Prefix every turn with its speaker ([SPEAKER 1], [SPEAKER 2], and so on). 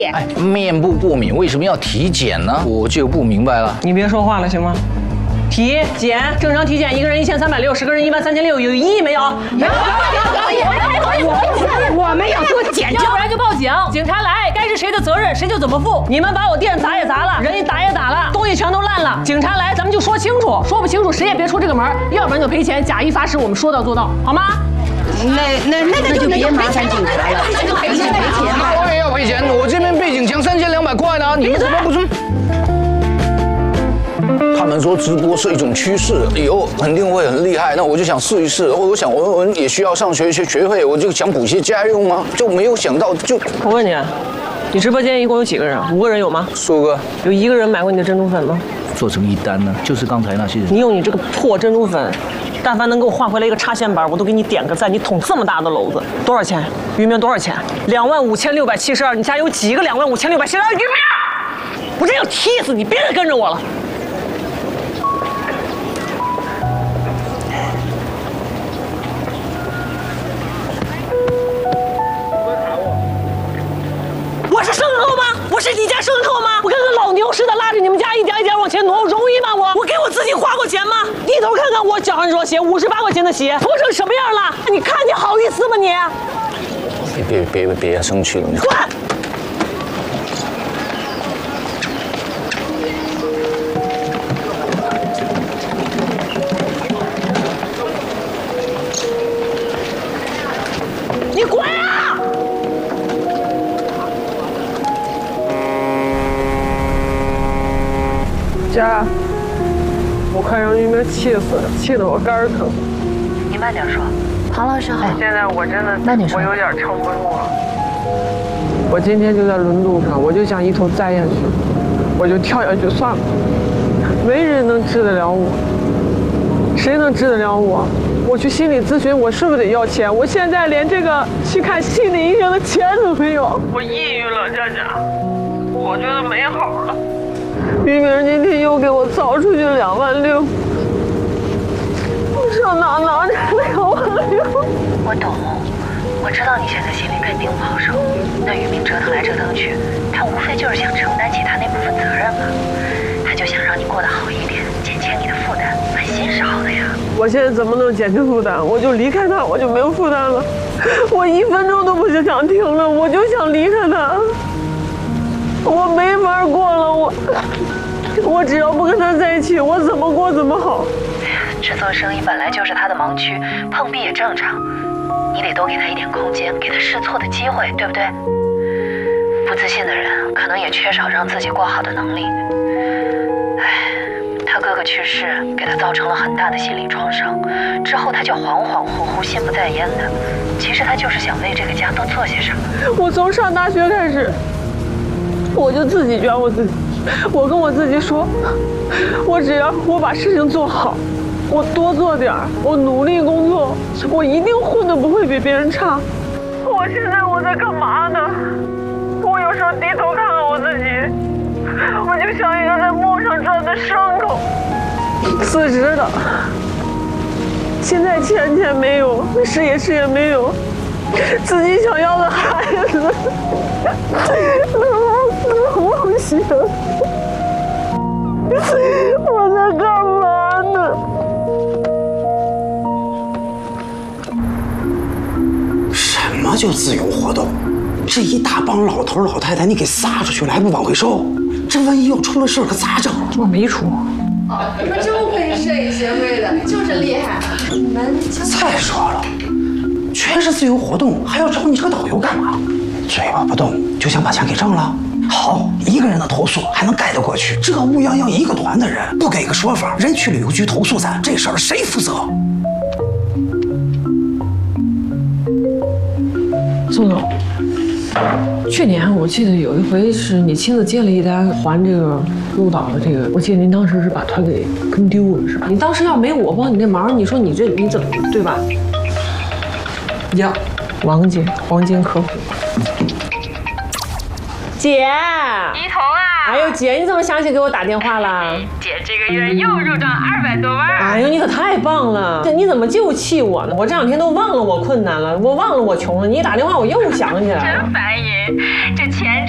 [SPEAKER 1] 哎，面部过敏为什么要体检呢？我就不明白了。
[SPEAKER 2] 你别说话了行吗？体检正常体检，一个人1360，10个人13600，有异议没有？没有。
[SPEAKER 3] 我们要做检查，
[SPEAKER 2] 要不然就报警，警察来，该是谁的责任谁就怎么负。你们把我店砸也砸了，人也打也打了，东西全都烂了。警察来，咱们就说清楚，说不清楚谁也别出这个门，要不然就赔钱，假一发誓我们说到做到，好吗？
[SPEAKER 3] 那就别麻烦警察了，赔钱吧。
[SPEAKER 1] 我也要赔钱，我这边背景墙3200块呢，你们怎么不出？他们说直播是一种趋势，以后肯定会很厉害。那我就想试一试，我想我也需要上学费，我就想补些家用嘛，就没有想到就。
[SPEAKER 2] 我问你，你直播间一共有几个人？5个人有吗？
[SPEAKER 1] 苏哥，
[SPEAKER 2] 有1个人买过你的珍珠粉吗？
[SPEAKER 1] 做成一单呢，就是刚才那些人。
[SPEAKER 2] 你用你这个破珍珠粉，但凡能给我换回来一个插线板，我都给你点个赞。你捅这么大的篓子，多少钱？于明多少钱？25672，你家有几个25762？于明，我真要气死你！别再跟着我了。我是牲口吗？我是你家牲口吗？我跟个老牛似的拉着你们家一点一点往前挪，容易吗？我给我自己花过钱吗？低头看看我脚上这双鞋，58块钱的鞋，脱成什么样了？你看你好意思吗你？
[SPEAKER 1] 别生气了，你
[SPEAKER 2] 滚！你滚啊！家，我快让于明气死了，气得我肝儿疼。
[SPEAKER 4] 你慢点说。
[SPEAKER 3] 庞老师好。
[SPEAKER 2] 现在我真的，
[SPEAKER 3] 慢点说。
[SPEAKER 2] 我有点撑不住了。我今天就在轮渡上，我就想一头栽下去，我就跳下去算了。没人能治得了我，谁能治得了我？我去心理咨询，我是不是得要钱？我现在连这个去看心理医生的钱都没有。我抑郁了，佳佳，我觉得没好了。于明今天又给我造出去26000，我上哪拿这26000？
[SPEAKER 4] 我懂，我知道你现在心里肯定不好受。那于明折腾来折腾去，他无非就是想承担起他那部分责任嘛，他就想让你过得好一点，减轻你的负担，本心是好的呀。
[SPEAKER 2] 我现在怎么能减轻负担？我就离开他，我就没有负担了。我1分钟都不想停了，我就想离开他。我没法过了，我只要不跟他在一起，我怎么过怎么好。
[SPEAKER 4] 这做生意本来就是他的盲区，碰壁也正常。你得多给他一点空间，给他试错的机会，对不对？不自信的人可能也缺少让自己过好的能力。他哥哥去世，给他造成了很大的心理创伤，之后他就恍恍惚惚、心不在焉的。其实他就是想为这个家多做些什么。
[SPEAKER 2] 我从上大学开始，我就自己卷我自己，我跟我自己说，我只要我把事情做好，我多做点儿，我努力工作，我一定混得不会比别人差。我现在我在干嘛呢？我有时候低头看看我自己，我就像一个在梦上转的牲口，辞职的，现在钱没有，事业没有，自己想要的孩子，梦想，我在干嘛呢？
[SPEAKER 5] 什么叫自由活动？这一大帮老头老太太，你给撒出去了还不往回收？这万一要出了事可咋整？
[SPEAKER 2] 我没出。
[SPEAKER 6] 你们真不愧是摄影协会的，就是厉害。你们
[SPEAKER 5] 再说了，全是自由活动，还要找你这个导游干嘛？嘴巴不动就想把钱给挣了？好，一个人的投诉还能盖得过去，这乌泱泱一个团的人不给个说法，人去旅游局投诉咱，这事儿谁负责？
[SPEAKER 2] 宋总，去年我记得有一回是你亲自接了一单还这个鹿岛的这个，我记得您当时是把团给跟丢了是吧？你当时要没我帮你这忙，你说你怎么对吧？呀，王姐，黄金客户。姐，
[SPEAKER 7] 一彤啊！
[SPEAKER 2] 哎呦，姐，你怎么想起给我打电话了？
[SPEAKER 7] 姐这个月又入账200多万。
[SPEAKER 2] 哎呦，你可太棒了！这你怎么就气我呢？我这2天都忘了我困难了，我忘了我穷了。你一打电话，我又想起来了。
[SPEAKER 7] 真烦人！这钱